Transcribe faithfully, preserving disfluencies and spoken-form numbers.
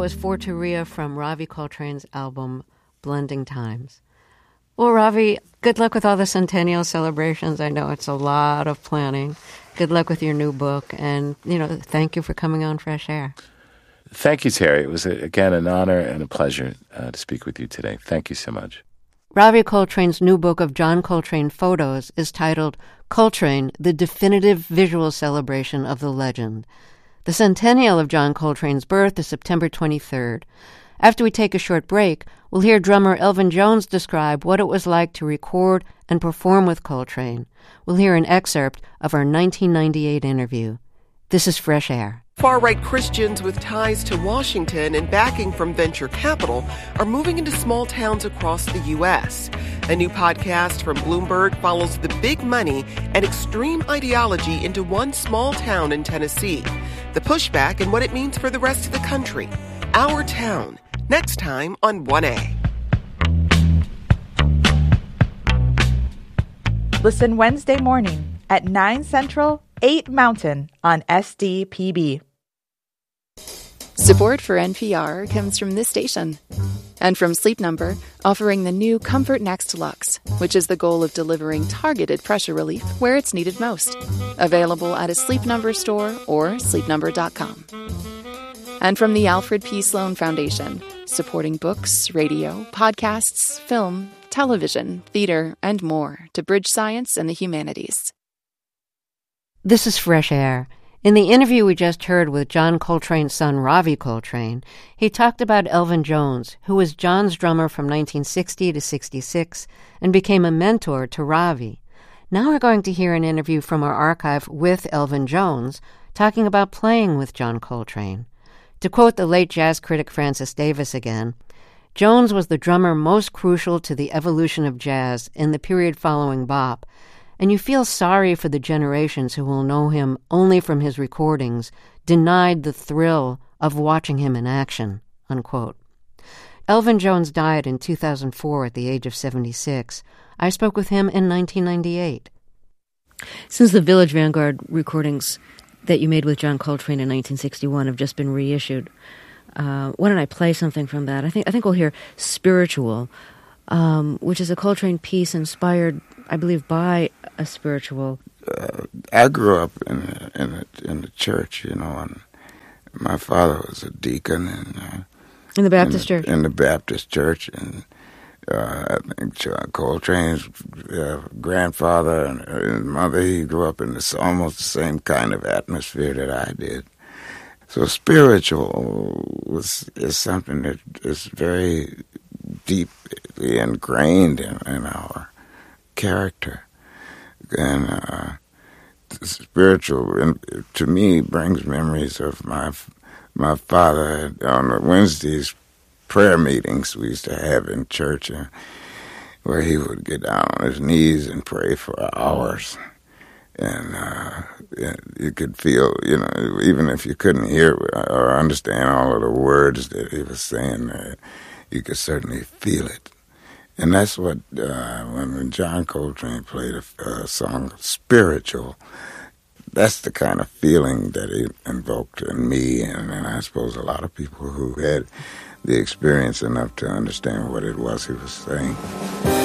was Forteria from Ravi Coltrane's album, Blending Times. Well, Ravi, good luck with all the centennial celebrations. I know it's a lot of planning. Good luck with your new book. And, you know, thank you for coming on Fresh Air. Thank you, Terry. It was, again, an honor and a pleasure uh, to speak with you today. Thank you so much. Ravi Coltrane's new book of John Coltrane photos is titled Coltrane, the Definitive Visual Celebration of the Legend. The centennial of John Coltrane's birth is September twenty-third. After we take a short break, we'll hear drummer Elvin Jones describe what it was like to record and perform with Coltrane. We'll hear an excerpt of our nineteen ninety-eight interview. This is Fresh Air. Far-right Christians with ties to Washington and backing from venture capital are moving into small towns across the U S. A new podcast from Bloomberg follows the big money and extreme ideology into one small town in Tennessee. The pushback and what it means for the rest of the country. Our Town. Next time on one A. Listen Wednesday morning at nine Central, eight Mountain on S D P B. Support for N P R comes from this station and from Sleep Number, offering the new Comfort Next Luxe, which is the goal of delivering targeted pressure relief where it's needed most. Available at a Sleep Number store or sleep number dot com. And from the Alfred P. Sloan Foundation, supporting books, radio, podcasts, film, television, theater, and more to bridge science and the humanities. This is Fresh Air. In the interview we just heard with John Coltrane's son, Ravi Coltrane, he talked about Elvin Jones, who was John's drummer from nineteen sixty to sixty-six and became a mentor to Ravi. Now we're going to hear an interview from our archive with Elvin Jones, talking about playing with John Coltrane. To quote the late jazz critic Francis Davis again, Jones was the drummer most crucial to the evolution of jazz in the period following bop, and you feel sorry for the generations who will know him only from his recordings, denied the thrill of watching him in action, unquote. Elvin Jones died in two thousand four at the age of seventy-six. I spoke with him in nineteen ninety-eight. Since the Village Vanguard recordings that you made with John Coltrane in nineteen sixty-one have just been reissued, uh, why don't I play something from that? I think I think we'll hear Spiritual, um, which is a Coltrane piece inspired, I believe, by a spiritual. Uh, I grew up in a, in a, in the church, you know, and my father was a deacon in uh, in the Baptist in, church. In the Baptist church, and uh, I think John Coltrane's uh, grandfather and his mother, he grew up in this almost the same kind of atmosphere that I did. So spiritual was is something that is very deeply ingrained in, in our character. And uh, spiritual, to me, brings memories of my my father on the Wednesdays prayer meetings we used to have in church, uh, where he would get down on his knees and pray for hours. And uh, you could feel, you know, even if you couldn't hear or understand all of the words that he was saying, uh, you could certainly feel it. And that's what, uh, when John Coltrane played a, a song, Spiritual, that's the kind of feeling that it invoked in me, and, and I suppose a lot of people who had the experience enough to understand what it was he was saying.